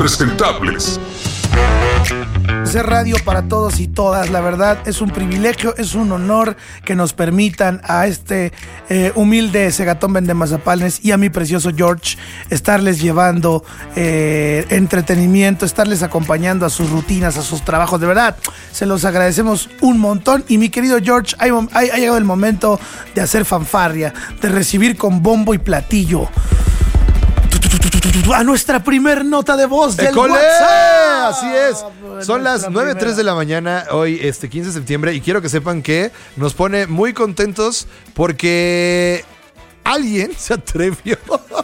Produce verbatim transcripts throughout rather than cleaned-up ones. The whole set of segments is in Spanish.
impresentables. Hacer radio para todos y todas, la verdad es un privilegio, es un honor que nos permitan a este eh, humilde Segatón Vendemazapanes y a mi precioso George estarles llevando eh, entretenimiento, estarles acompañando a sus rutinas, a sus trabajos. De verdad, se los agradecemos un montón. Y mi querido George, ha, ha, ha llegado el momento de hacer fanfarria, de recibir con bombo y platillo a nuestra primer nota de voz del ¡École! WhatsApp. Así es. Son las nueve tres de la mañana, hoy este quince de septiembre, y quiero que sepan que nos pone muy contentos porque alguien se atrevió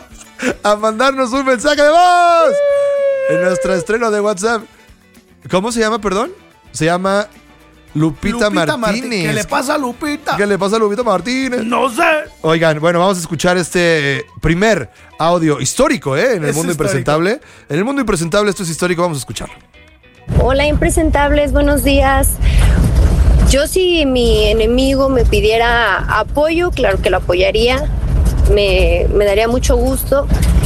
a mandarnos un mensaje de voz en nuestro estreno de WhatsApp. ¿Cómo se llama, perdón? Se llama Lupita, Lupita Martínez. Martínez. ¿Qué le pasa a Lupita? ¿Qué le pasa a Lupita Martínez? No sé. Oigan, bueno, vamos a escuchar este primer audio histórico, ¿eh? En el Es mundo histórico. impresentable. En el mundo impresentable esto es histórico, vamos a escucharlo. Hola impresentables, buenos días. Yo si mi enemigo me pidiera apoyo, claro que lo apoyaría, me, me daría mucho gusto,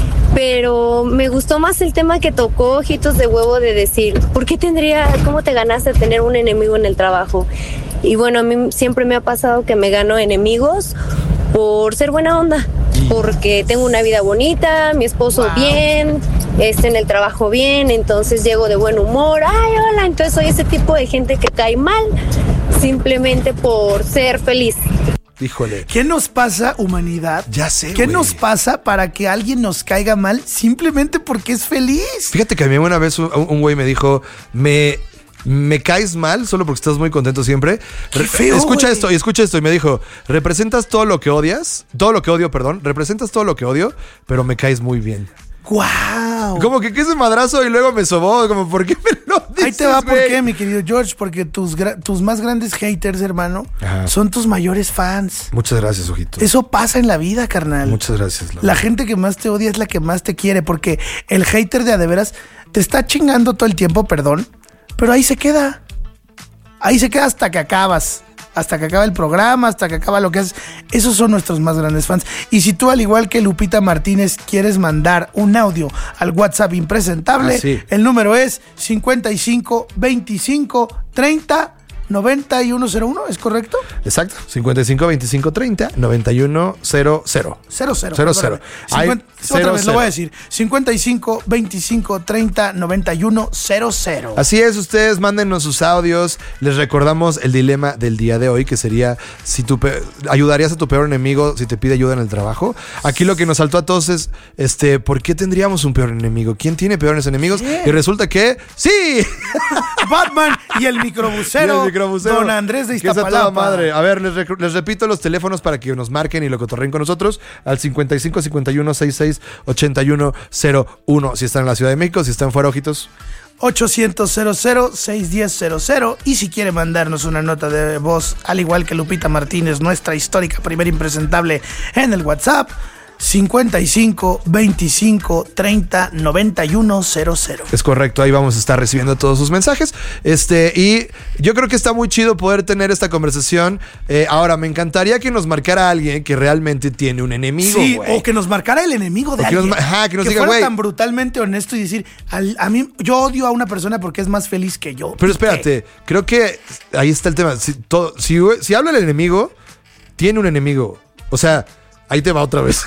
pero me gustó más el tema que tocó Ojitos de Huevo de decir, ¿por qué tendría, cómo te ganaste tener un enemigo en el trabajo? Y bueno, a mí siempre me ha pasado que me gano enemigos por ser buena onda, porque tengo una vida bonita, mi esposo Wow. bien, este, en el trabajo bien, entonces llego de buen humor, ay, hola, entonces soy ese tipo de gente que cae mal simplemente por ser feliz. Híjole. ¿Qué nos pasa, humanidad? Ya sé, ¿Qué güey. nos pasa para que alguien nos caiga mal simplemente porque es feliz? Fíjate que a mí una vez un, un güey me dijo, me, me caes mal solo porque estás muy contento siempre. Qué Re- feo, escucha güey. esto, y escucha esto. Y me dijo, representas todo lo que odias, todo lo que odio, perdón, representas todo lo que odio, pero me caes muy bien. ¡Guau! Como que ese madrazo y luego me sobó, como, ¿por qué me lo dices, Ahí te va por güey? qué, mi querido George, porque tus, gra- tus más grandes haters, hermano, Ajá. son tus mayores fans. Muchas gracias, ojito. Eso pasa en la vida, carnal. Muchas gracias. La verdad. gente que más te odia es la que más te quiere, porque el hater de a de veras te está chingando todo el tiempo, perdón, pero ahí se queda. Ahí se queda hasta que acabas. Hasta que acaba el programa, hasta que acaba lo que haces. Esos son nuestros más grandes fans. Y si tú, al igual que Lupita Martínez, quieres mandar un audio al WhatsApp impresentable, Ah, sí. el número es cincuenta y cinco veinticinco treinta noventa y uno cero uno, ¿es correcto? Exacto. cincuenta y cinco, veinticinco, treinta, noventa y uno, cero, cero. Cero, cero. Cero, perdóname. cero. Cincuenta- Hay otra cero, vez cero. lo voy a decir. cincuenta y cinco veinticinco treinta noventa y uno cero cero. Así es, ustedes mándenos sus audios. Les recordamos el dilema del día de hoy, que sería si tú pe- ayudarías a tu peor enemigo si te pide ayuda en el trabajo. Aquí lo que nos saltó a todos es, este, ¿por qué tendríamos un peor enemigo? ¿Quién tiene peores enemigos? Sí. Y resulta que ¡sí! Batman y el microbusero, Y el microbusero, Don Andrés de que es a toda Iztapalapa. madre. A ver, les, rec- les repito los teléfonos para que nos marquen y lo cotorren con nosotros al cincuenta y cinco, cincuenta y uno, sesenta y seis, ochenta y uno cero uno. Si están en la Ciudad de México, si están fuera, ojitos. ochocientos cero cero seis uno cero cero cero. Y si quiere mandarnos una nota de voz, al igual que Lupita Martínez, nuestra histórica primera impresentable, en el WhatsApp cincuenta y cinco veinticinco treinta noventa y uno cero cero. Es correcto, ahí vamos a estar recibiendo todos sus mensajes. Este, y yo creo que está muy chido poder tener esta conversación. Eh, ahora, me encantaría que nos marcara alguien que realmente tiene un enemigo, Sí, güey. o que nos marcara el enemigo de O que nos alguien. ma- ajá, que nos diga, fuera güey. tan brutalmente honesto y decir, al- a mí, yo odio a una persona porque es más feliz que yo. Pero ¿Y qué? espérate, creo que ahí está el tema. Si, todo, si, si habla el enemigo, tiene un enemigo. O sea, ahí te va otra vez.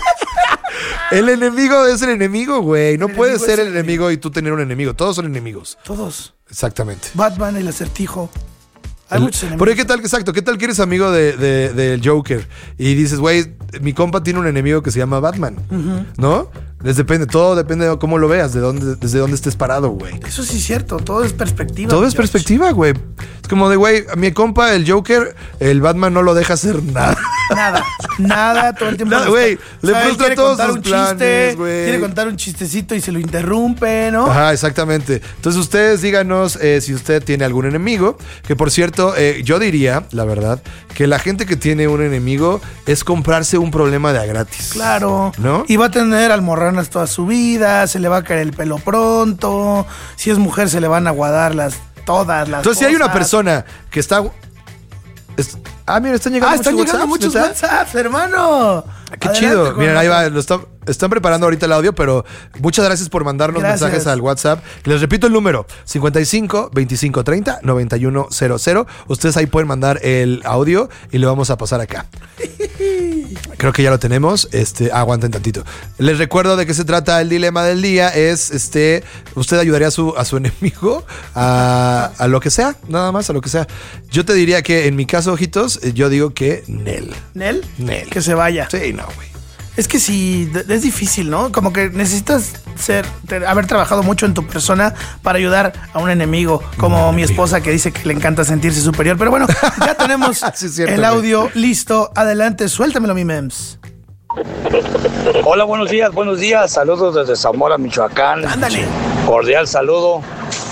El enemigo es el enemigo, güey. No El puedes enemigo ser es el el enemigo y tú tener un enemigo. Todos son enemigos. Todos. Exactamente. Batman, el acertijo. Hay El- muchos enemigos. Porque qué tal, exacto, qué tal que eres amigo de, de- del Joker y dices, güey, mi compa tiene un enemigo que se llama Batman, ¿no? Les depende, todo depende de cómo lo veas, de dónde, desde dónde estés parado, güey. Eso sí es cierto, todo es perspectiva. Todo es George. perspectiva, güey. Es como de, güey, a mi compa, el Joker, el Batman no lo deja hacer nada. Nada, nada, todo el tiempo. Nada, está- güey, le o sea, él frustra quiere todos contar sus un planes, chiste, güey. quiere contar un chistecito y se lo interrumpe, ¿no? Ajá, exactamente. Entonces ustedes díganos eh, si usted tiene algún enemigo. Que por cierto, eh, yo diría, la verdad, que la gente que tiene un enemigo es comprarse un problema de a gratis. Claro. ¿No? Y va a tener almorranas toda su vida, se le va a caer el pelo pronto. Si es mujer, se le van a aguadar las todas las Entonces, si hay una cosas. persona que está... es- Ah, mira, están llegando Ah, están muchos llegando muchos WhatsApps, ¿neta? WhatsApps, hermano. Qué Adelante chido. con Miren, ahí va. nosotros. Lo están, están preparando ahorita el audio, pero muchas gracias por mandarnos Gracias. mensajes al WhatsApp. Les repito el número: cincuenta y cinco, veinticinco, treinta, noventa y uno cero cero. Ustedes ahí pueden mandar el audio y le vamos a pasar acá. Creo que ya lo tenemos. Este, aguanten tantito. Les recuerdo de qué se trata el dilema del día. Es, este, usted ayudaría a su, a su enemigo a, a lo que sea, nada más a lo que sea. Yo te diría que en mi caso, ojitos, yo digo que Nel. ¿Nel? Nel. Que se vaya. Sí, no, güey. Es que sí, de- es difícil, ¿no? Como que necesitas ser, te- haber trabajado mucho en tu persona para ayudar a un enemigo, como mi esposa que dice que le encanta sentirse superior. Pero bueno, ya tenemos Sí, es cierto, el güey. audio listo. Adelante, suéltamelo, mi mems. Hola, buenos días, buenos días. Saludos desde Zamora, Michoacán. Ándale. Cordial saludo.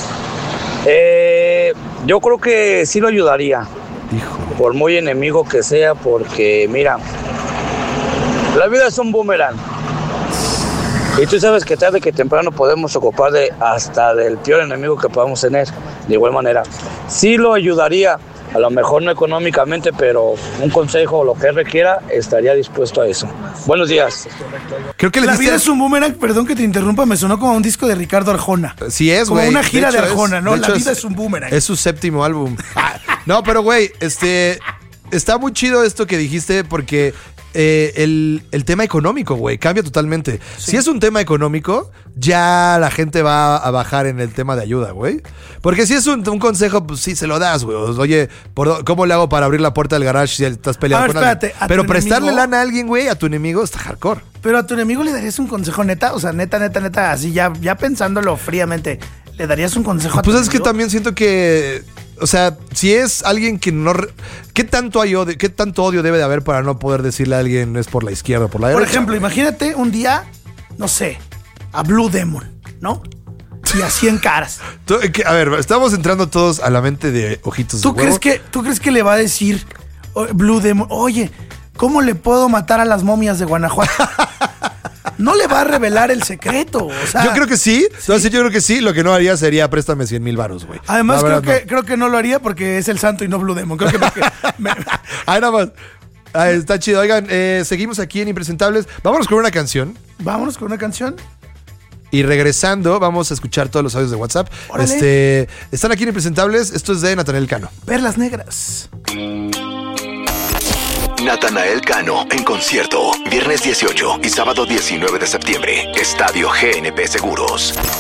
Eh, yo creo que sí lo ayudaría, Hijo. por muy enemigo que sea, porque mira, la vida es un boomerang. Y tú sabes que tarde que temprano podemos ocupar de hasta del peor enemigo que podamos tener. De igual manera, sí lo ayudaría, a lo mejor no económicamente, pero un consejo o lo que requiera, estaría dispuesto a eso. Buenos días. Creo que le La diste- vida es un boomerang, perdón que te interrumpa, me sonó como un disco de Ricardo Arjona. Sí es, Como güey. una gira de hecho, Arjona, es- ¿no? de La hecho, vida es un boomerang. Es su séptimo álbum. Ah, no, pero güey, este... Está muy chido esto que dijiste porque eh, el, el tema económico, güey, cambia totalmente. Si es un tema económico, ya la gente va a bajar en el tema de ayuda, güey. Porque si es un, un consejo, pues sí se lo das, güey. Oye, ¿por dó- ¿cómo le hago para abrir la puerta del garage si estás peleando A ver, con alguien? espérate, ¿a Pero tu prestarle enemigo? lana a alguien, güey, a tu enemigo está hardcore. Pero a tu enemigo le darías un consejo neta, o sea, neta, neta, neta, así ya, ya pensándolo fríamente, ¿le darías un consejo a tu Pues es que enemigo? también siento que, o sea, si es alguien que no... re- ¿Qué tanto hay odio, qué tanto odio debe de haber para no poder decirle a alguien es por la izquierda o por la Por derecha? ejemplo, imagínate un día, no sé, a Blue Demon, ¿no? Y a cien caras. Tú- que- A ver, estamos entrando todos a la mente de ojitos ¿Tú de huevo. crees, que, ¿Tú crees que le va a decir oh, Blue Demon, oye, ¿cómo le puedo matar a las momias de Guanajuato? No le va a revelar el secreto, o sea... Yo creo que sí. Entonces yo creo que sí. Lo que no haría sería préstame cien mil varos, güey. Además, La creo verdad, que, creo que no lo haría porque es el santo y no Blue Demon. Creo que... porque me- no. Ay, nada más. Ay, está chido. Oigan, eh, seguimos aquí en Impresentables. Vámonos con una canción. Vámonos con una canción. Y regresando, vamos a escuchar todos los audios de WhatsApp. Órale. Este, están aquí en Impresentables. Esto es de Natanael Cano. Perlas negras. Natanael Cano en concierto, viernes dieciocho y sábado diecinueve de septiembre, Estadio G N P Seguros.